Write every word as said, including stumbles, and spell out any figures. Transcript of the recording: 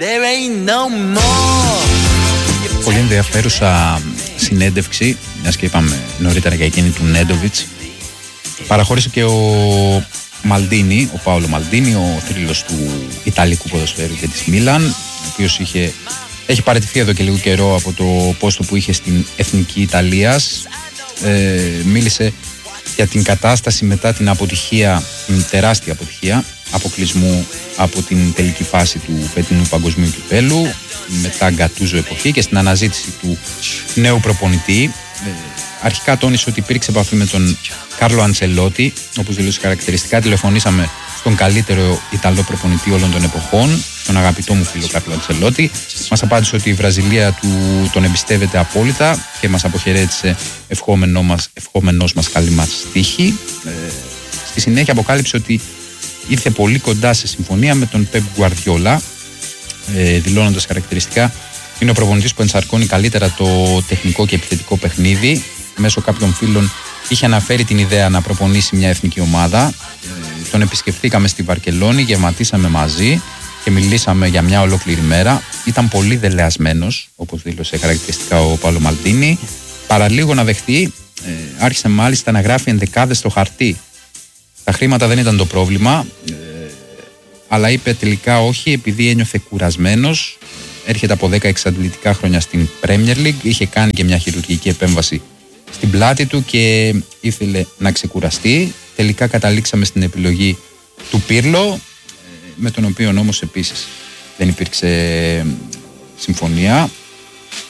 Πολύ ενδιαφέρουσα συνέντευξη, μιας και είπαμε νωρίτερα για εκείνη του Νέντοβιτς. Παραχώρησε και ο Μαλντίνι, ο Πάολο Μαλντίνι, ο θρύλος του Ιταλικού ποδοσφαίρου και της Μίλαν, ο οποίος είχε, έχει παραιτηθεί εδώ και λίγο καιρό από το πόστο που είχε στην Εθνική Ιταλίας. Ε, μίλησε για την κατάσταση μετά την αποτυχία, την τεράστια αποτυχία αποκλεισμού από την τελική φάση του φετινού παγκοσμίου κυπέλου, μετά Γκατούζο εποχή, και στην αναζήτηση του νέου προπονητή. Ε, αρχικά τόνισε ότι υπήρξε επαφή με τον Κάρλο Αντσελότη, όπως δηλώσει χαρακτηριστικά. Τηλεφωνήσαμε στον καλύτερο Ιταλό προπονητή όλων των εποχών, τον αγαπητό μου φίλο Κάρλο Αντσελότη. Μας απάντησε ότι η Βραζιλία του τον εμπιστεύεται απόλυτα και μας αποχαιρέτησε ευχόμενό μας, ευχόμενός μας καλή μας τύχη. Ε, στη συνέχεια αποκάλυψε ότι ήρθε πολύ κοντά σε συμφωνία με τον Πεπ Γκουαρδιόλα, ε, δηλώνοντας χαρακτηριστικά είναι ο προπονητής που ενσαρκώνει καλύτερα το τεχνικό και επιθετικό παιχνίδι. Μέσω κάποιων φίλων είχε αναφέρει την ιδέα να προπονήσει μια εθνική ομάδα. Ε, τον επισκεφθήκαμε στη Βαρκελόνη, γευματίσαμε μαζί και μιλήσαμε για μια ολόκληρη μέρα. Ήταν πολύ δελεασμένος, όπως δήλωσε χαρακτηριστικά ο Πάολο Μαλντίνι. Παραλίγο να δεχτεί, ε, άρχισε μάλιστα να γράφει ενδεκάδες στο χαρτί. Τα χρήματα δεν ήταν το πρόβλημα, ε, αλλά είπε τελικά όχι, επειδή ένιωθε κουρασμένος. Έρχεται από δέκα εξαντλητικά χρόνια στην Premier League, είχε κάνει και μια χειρουργική επέμβαση στην πλάτη του και ήθελε να ξεκουραστεί. Τελικά καταλήξαμε στην επιλογή του Πίρλο, με τον οποίο όμως επίσης δεν υπήρξε συμφωνία.